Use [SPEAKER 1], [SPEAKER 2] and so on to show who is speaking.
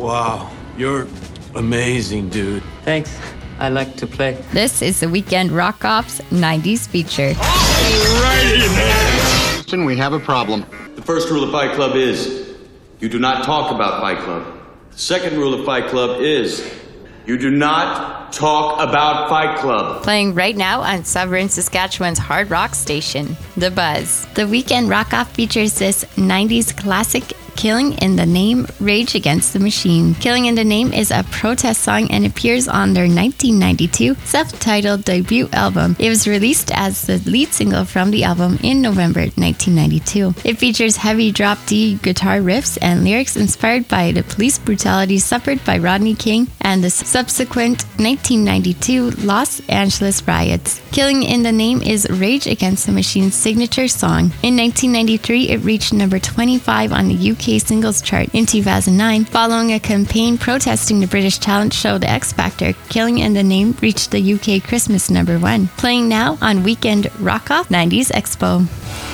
[SPEAKER 1] Wow, you're amazing, dude.
[SPEAKER 2] Thanks. I like to play.
[SPEAKER 3] This is the Weekend Rock Off's 90s feature.
[SPEAKER 1] Alrighty then.
[SPEAKER 4] Houston, we have a problem.
[SPEAKER 5] The first rule of Fight Club is you do not talk about Fight Club. The second rule of Fight Club is you do not talk about Fight Club.
[SPEAKER 3] Playing right now on Severn, Saskatchewan's hard rock station, The Buzz. The Weekend Rock Off features this 90s classic, Killing in the Name, Rage Against the Machine. Killing in the Name is a protest song and appears on their 1992 self-titled debut album. It was released as the lead single from the album in November 1992. It features heavy drop D guitar riffs and lyrics inspired by the police brutality suffered by Rodney King and the subsequent 1992 Los Angeles riots. Killing in the Name is Rage Against the Machine's signature song. In 1993, it reached number 25 on the UK singles chart. In 2009, following a campaign protesting the British talent show The X Factor, Killing in the Name reached the UK Christmas number 1. Playing now on Weekend Rock Off 90s Expo.